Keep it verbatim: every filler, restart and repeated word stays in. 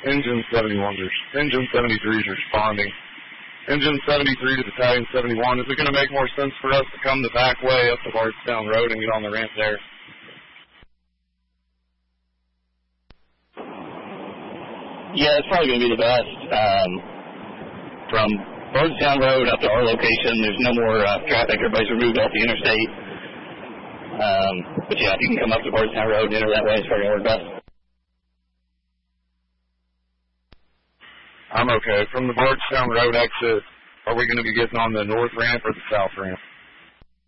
Engine seventy-one, Engine seventy-three is responding. Engine seventy-three to Battalion seventy-one, is it going to make more sense for us to come the back way up the Bardstown Road and get on the ramp there? Yeah, it's probably going to be the best. Um, from Bardstown Road up to our location, there's no more uh, traffic. Everybody's removed off the interstate. Um, but yeah, if you can come up to Bardstown Road and enter that way, it's probably going to work best. I'm okay. From the Bardstown Road exit, are we going to be getting on the north ramp or the south ramp?